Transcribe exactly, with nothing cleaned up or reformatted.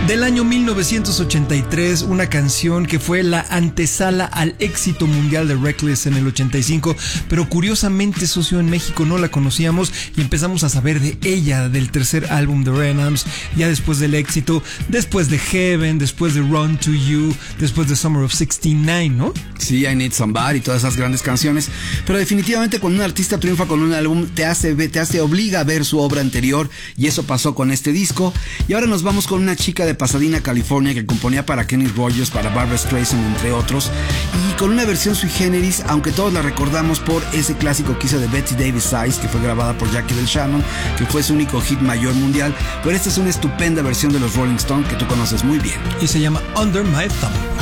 Del año mil novecientos ochenta y tres, una canción que fue la antesala al éxito mundial de Reckless en el ochenta y cinco, pero curiosamente, socio, en México no la conocíamos y empezamos a saber de ella, del tercer álbum de Ryan Adams, ya después del éxito, después de Heaven, después de Run to You, después de Summer of sesenta y nueve, ¿no? Sí, I Need Somebody y todas esas grandes canciones, pero definitivamente cuando un artista triunfa con un álbum te hace, te hace obliga a ver su obra anterior, y eso pasó con este disco. Y ahora nos vamos con una chica de Pasadena, California, que componía para Kenny Rogers, para Barbra Streisand, entre otros, y con una versión sui generis, aunque todos la recordamos por ese clásico que hizo de Bette Davis Eyes, que fue grabada por Jackie Del Shannon, que fue su único hit mayor mundial, pero esta es una estupenda versión de los Rolling Stones que tú conoces muy bien. Y se llama Under My Thumb.